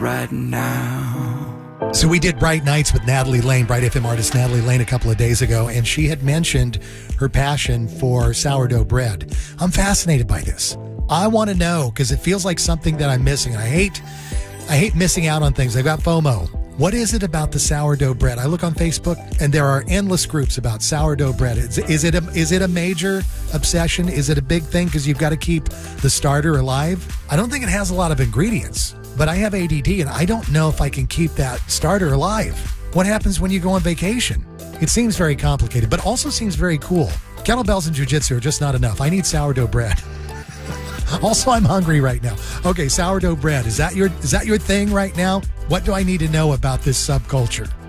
right now. So we did Bright Nights with Natalie Lane, Bright FM artist Natalie Lane, a couple of days ago, and she had mentioned her passion for sourdough bread. I'm fascinated by this. I want to know because it feels like something that I'm missing. I hate missing out on things. I've got FOMO. What is it about the sourdough bread? I look on Facebook, and there are endless groups about sourdough bread. Is it a major obsession? Is it a big thing because you've got to keep the starter alive? I don't think it has a lot of ingredients, but I have ADD, and I don't know if I can keep that starter alive. What happens when you go on vacation? It seems very complicated, but also seems very cool. Kettlebells and jiu-jitsu are just not enough. I need sourdough bread. Also, I'm hungry right now. Okay, sourdough bread. Is that your thing right now? What do I need to know about this subculture?